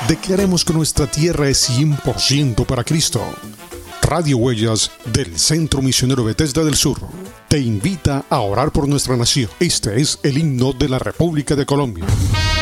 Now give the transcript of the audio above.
Declaremos que nuestra tierra es 100% para Cristo. Radio Huellas del Centro Misionero Bethesda del Sur te invita a orar por nuestra nación. Este es el himno de la República de Colombia.